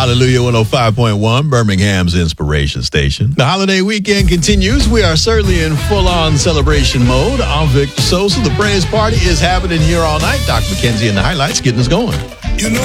Hallelujah 105.1, Birmingham's inspiration station. The holiday weekend continues. We are certainly in full-on celebration mode. I'm Victor Sosa. The praise party is happening here all night. Dr. McKenzie and the highlights getting us going. You know